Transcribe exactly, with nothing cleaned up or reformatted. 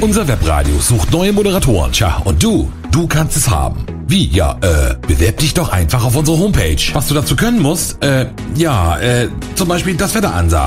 Unser Webradio sucht neue Moderatoren. Tja, und du, du kannst es haben. Wie? Ja, äh, bewerb dich doch einfach auf unsere Homepage. Was du dazu können musst? Äh, ja, äh, zum Beispiel das Wetter ansagen.